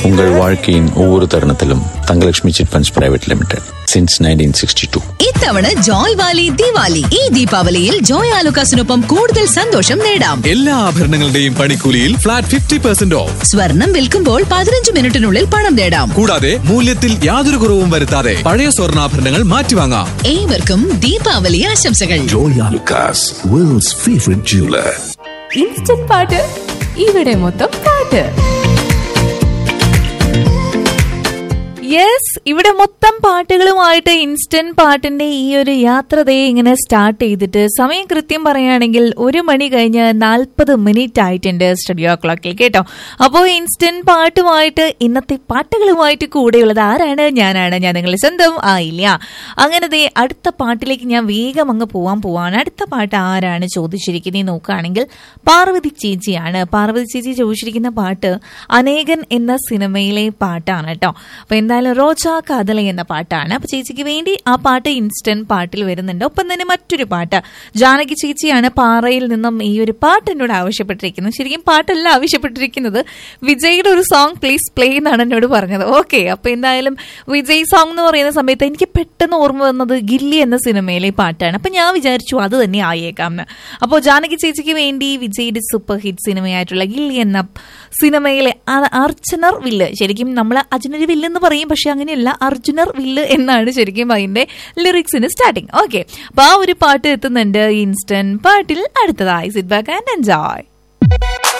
உங்கள் வாழ்க்கையின் ஒவ்வொரு தருணத்திலும் Thangalakshmi chit funds private limited since 1962. ഇത്തവണ ജോയ് വാലി ദിവാലി. ഈ ദീപാവലിയിൽ ജോയ് ആലുക്കാസിനൊപ്പം കൂടുതൽ സന്തോഷം നേടാം. എല്ലാ ആഭരണങ്ങളുടെയും പണിക്കൂലിയിൽ ഫ്ലാറ്റ് 50% ഓഫ്. സ്വർണം വിൽക്കുമ്പോൾ 15 മിനിറ്റിനുള്ളിൽ പണം നേടാം. കൂടാതെ മൂല്യത്തിൽ യാതൊരു കുറവും വരുത്താതെ പഴയ സ്വർണ്ണാഭരണങ്ങൾ മാറ്റിവാങ്ങാം. ഏവർക്കും ദീപാവലി ആശംസകൾ. Joy Alukkas, worlds favourite jeweler. Instant പാട്ട്, ഇവിടെ മൊത്തം പാട്ട്. യെസ്, ഇവിടെ മൊത്തം പാട്ടുകളുമായിട്ട് ഇൻസ്റ്റന്റ് പാട്ടിന്റെ ഈ ഒരു യാത്രതയെ ഇങ്ങനെ സ്റ്റാർട്ട് ചെയ്തിട്ട് സമയം കൃത്യം പറയുകയാണെങ്കിൽ 1 മണി കഴിഞ്ഞ് 40 മിനിറ്റ് ആയിട്ടുണ്ട് സ്റ്റുഡിയോ ക്ലോക്കിൽ കേട്ടോ. അപ്പോൾ ഇൻസ്റ്റന്റ് പാട്ടുമായിട്ട് ഇന്നത്തെ പാട്ടുകളുമായിട്ട് കൂടെയുള്ളത് ആരാണ്? ഞാനാണ്, ഞാൻ നിങ്ങളുടെ സ്വന്തം ആയില്ല. അങ്ങനത്തെ അടുത്ത പാട്ടിലേക്ക് ഞാൻ വേഗം അങ്ങ് പോവാണ്. അടുത്ത പാട്ട് ആരാണ് ചോദിച്ചിരിക്കുന്നത് നോക്കുകയാണെങ്കിൽ പാർവതി ചേച്ചിയാണ്. പാർവതി ചേച്ചി ചോദിച്ചിരിക്കുന്ന പാട്ട് അനേകൻ എന്ന സിനിമയിലെ പാട്ടാണ് കേട്ടോ. അപ്പൊ എന്തായാലും റോജാ കാതല എന്ന പാട്ടാണ്. അപ്പൊ ചേച്ചിക്ക് വേണ്ടി ആ പാട്ട് ഇൻസ്റ്റന്റ് പാട്ടിൽ വരുന്നുണ്ട്. ഒപ്പം തന്നെ മറ്റൊരു പാട്ട് ജാനകി ചേച്ചിയാണ് പാറയിൽ നിന്നും ഈ ഒരു പാട്ട് എന്നോട് ആവശ്യപ്പെട്ടിരിക്കുന്നത്. ശരിക്കും പാട്ടല്ല ആവശ്യപ്പെട്ടിരിക്കുന്നത്, വിജയുടെ ഒരു സോങ് പ്ലീസ് പ്ലേ എന്നാണ് എന്നോട് പറഞ്ഞത്. ഓക്കെ, അപ്പൊ എന്തായാലും വിജയ് സോങ് എന്ന് പറയുന്ന സമയത്ത് എനിക്ക് പെട്ടെന്ന് ഓർമ്മ വന്നത് ഗില്ലി എന്ന സിനിമയിലെ പാട്ടാണ്. അപ്പൊ ഞാൻ വിചാരിച്ചു അത് തന്നെ ആയേക്കാം എന്ന്. അപ്പോൾ ജാനകി ചേച്ചിക്ക് വേണ്ടി വിജയുടെ സൂപ്പർ ഹിറ്റ് സിനിമയായിട്ടുള്ള ഗില്ലി എന്ന സിനിമയിലെ അർച്ചനർ വില്ല്, ശരിക്കും നമ്മൾ അർജുനൊരു വില്ലെന്ന് പറയും, പക്ഷെ അങ്ങനെയല്ല, അർജുനർ വില്ല് എന്നാണ് ശരിക്കും അതിന്റെ ലിറിക്സിന് സ്റ്റാർട്ടിങ്. ഓക്കെ, അപ്പൊ ആ ഒരു പാട്ട് എത്തുന്നുണ്ട് ഇൻസ്റ്റന്റ് പാട്ടിൽ. അടുത്തതായി സിറ്റ് ബാക്ക് ആൻഡ് എൻജോയ്.